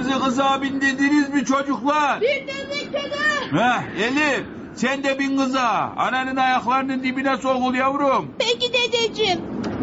Kızı kıza bindirdiniz mi çocuklar? Bindirdik dede. Heh, Elif sen de bin kıza. Ananın ayaklarının dibine sokul yavrum. Peki dedeciğim.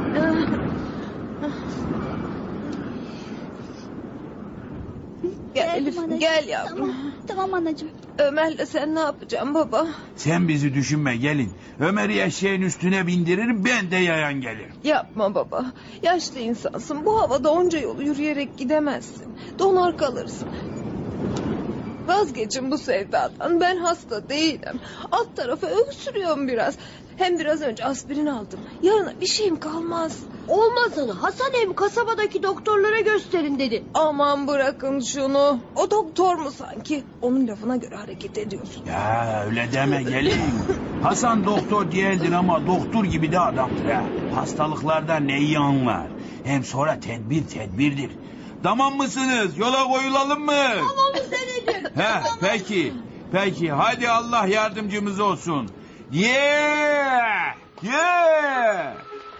Gel Elif, anacığım. gel yavrum. Tamam, tamam anacığım. Ömer'le sen ne yapacaksın baba? Sen bizi düşünme gelin. Ömer'i eşeğin üstüne bindiririm, ben de yayan gelirim. Yapma baba. Yaşlı insansın. Bu havada onca yolu yürüyerek gidemezsin. Donar kalırsın. Vazgeçin bu sevdadan. Ben hasta değilim. Alt tarafı öksürüyorum biraz. Hem biraz önce aspirin aldım. Yarına bir şeyim kalmaz. Olmazını Hasan em kasabadaki doktorlara gösterin dedi. Aman bırakın şunu. O doktor mu sanki? Onun lafına göre hareket ediyorsun. Ya öyle deme gelin. Hasan doktor değildir ama doktor gibi de adamdır ha. Hastalıklardan neyi anlar. Hem sonra tedbir tedbirdir. Tamam mısınız? Yola koyulalım mı? Tamamız dedeciğim. He, peki. Peki hadi Allah yardımcımız olsun. Yeah! Yeah!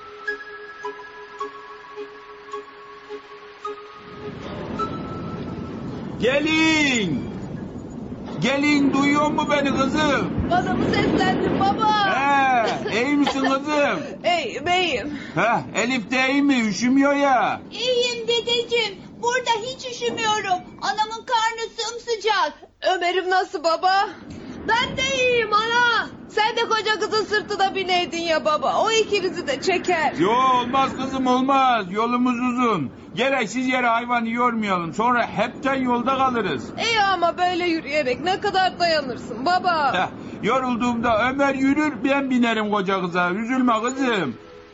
Gelin! Gelin duyuyor mu beni kızım? Bana mı seslendin baba? He, iyi misin kızım? Ey beyim. He, Elif de iyi mi? Üşümüyor ya. İyiyim dedeciğim. Burada hiç üşümüyorum. Anamın karnı sımsıcak. Ömer'im nasıl baba? Ben de iyiyim ana. Sen de koca kızın sırtına bineydin ya baba. O ikinizi de çeker. Yo olmaz kızım olmaz. Yolumuz uzun. Gereksiz yere hayvanı yormayalım. Sonra hepten yolda kalırız. İyi ama böyle yürüyerek ne kadar dayanırsın baba? Heh, yorulduğumda Ömer yürür ben binerim koca kıza. Üzülme kızım.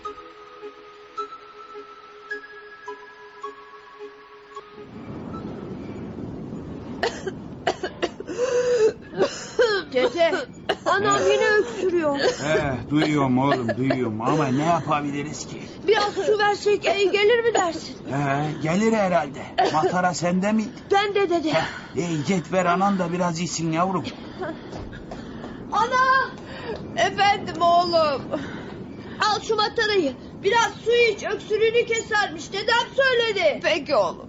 Dede, anam yine öksürüyor. Duyuyorum oğlum duyuyorum ama ne yapabiliriz ki? Biraz su versek iyi gelir mi dersin? Gelir herhalde. Matara sende mi? Ben de dede. Git ver anan da biraz içsin yavrum. Ana! Efendim oğlum. Al şu matarayı. Biraz su iç, öksürüğünü kesermiş. Dedem söyledi. Peki oğlum.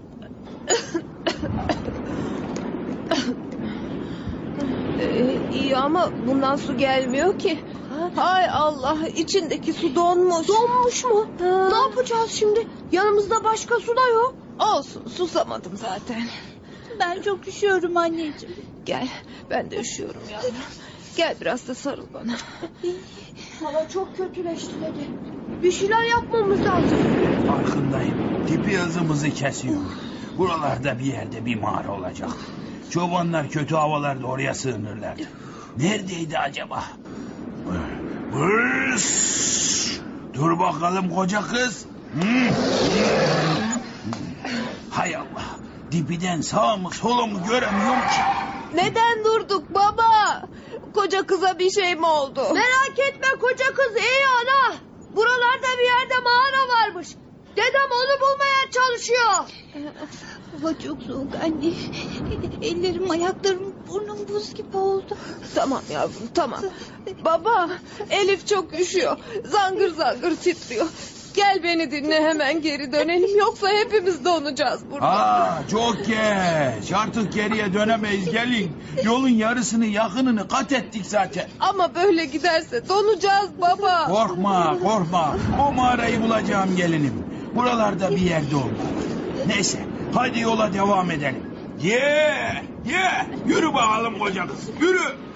İyi ama bundan su gelmiyor ki. Hay Allah, içindeki su donmuş. Donmuş mu? Ne yapacağız şimdi? Yanımızda başka su da yok. Olsun, susamadım zaten. Ben çok üşüyorum anneciğim. Gel, ben de üşüyorum yavrum. Gel biraz da sarıl bana. Hava çok kötüleşti dedi. Bir şeyler yapmamız lazım. Farkındayım. Tipi hızımızı kesiyor. Buralarda bir yerde bir mağara olacak. Çobanlar kötü havalarda oraya sığınırlar. Neredeydi acaba? Hırs! Dur bakalım koca kız. Hay Allah. Dibiden sağ mı solu mu göremiyorum ki. Neden durduk baba? Koca kıza bir şey mi oldu? Merak etme koca kız iyi ana. Buralarda bir yerde mağara varmış. Dedem onu bulmaya çalışıyor. Hava çok soğuk anne. Ellerim, ayaklarım, burnum buz gibi oldu. Tamam yavrum tamam. Baba Elif çok üşüyor. Zangır zangır titriyor. Gel beni dinle hemen geri dönelim. Yoksa hepimiz donacağız burada. Çok geç. Artık geriye dönemeyiz gelin. Yolun yarısını yakınını kat ettik zaten. Ama böyle giderse donacağız baba. Korkma. O mağarayı bulacağım gelinim. Buralarda bir yerde olmalı. Neyse hadi yola devam edelim. Yürü bakalım koca kız yürü.